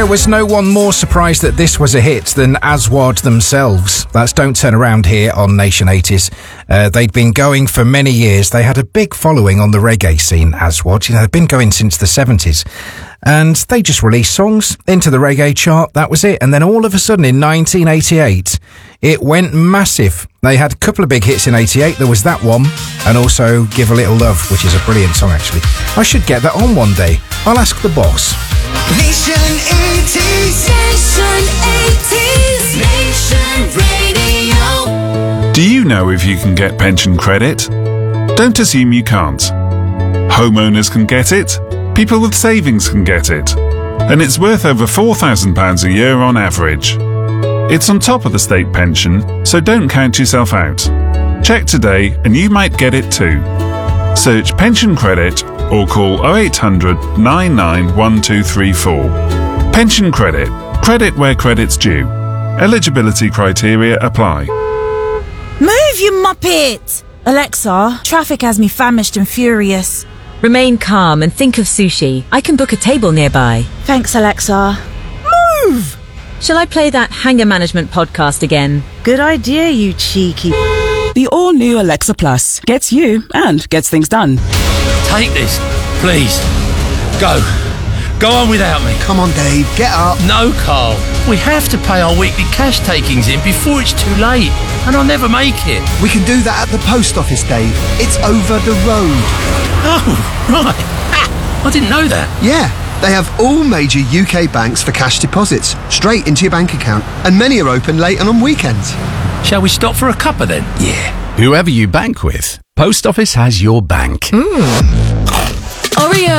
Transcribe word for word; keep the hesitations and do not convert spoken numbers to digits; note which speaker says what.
Speaker 1: There was no one more surprised that this was a hit than Aswad themselves. That's Don't Turn Around here on Nation eighties. Uh, they'd been going for many years. They had a big following on the reggae scene, Aswad. You know, they'd been going since the seventies. And they just released songs into the reggae chart. That was it. And then all of a sudden in nineteen eighty-eight, it went massive. They had a couple of big hits in eighty-eight. There was that one, and also Give a Little Love, which is a brilliant song, actually. I should get that on one day. I'll ask the boss.
Speaker 2: Nation eighties. Nation eighties. Nation Radio.
Speaker 3: Do you know if you can get pension credit? Don't assume you can't. Homeowners can get it. People with savings can get it. And it's worth over four thousand pounds a year on average. It's on top of the state pension, so don't count yourself out. Check today and you might get it too. Search pension credit or call oh eight hundred, nine nine one two three four. Pension credit. Credit where credit's due. Eligibility criteria apply.
Speaker 4: Move, you muppet! Alexa, traffic has me famished and furious.
Speaker 5: Remain calm and think of sushi. I can book a table nearby.
Speaker 4: Thanks, Alexa. Move!
Speaker 5: Shall I play that Hanger Management podcast again?
Speaker 4: Good idea, you cheeky...
Speaker 6: The all-new Alexa Plus gets you and gets things done.
Speaker 7: Take this, please. Go. Go on without me.
Speaker 8: Come on, Dave, get up.
Speaker 7: No, Carl. We have to pay our weekly cash takings in before it's too late, and I'll never make it.
Speaker 8: We can do that at the post office, Dave. It's over the road.
Speaker 7: Oh, right. Ah, I didn't know that.
Speaker 8: Yeah. They have all major U K banks for cash deposits, straight into your bank account, and many are open late and on weekends.
Speaker 7: Shall we stop for a cuppa then?
Speaker 9: Yeah. Whoever you bank with, Post Office has your bank.
Speaker 1: Mm.
Speaker 5: Oreo.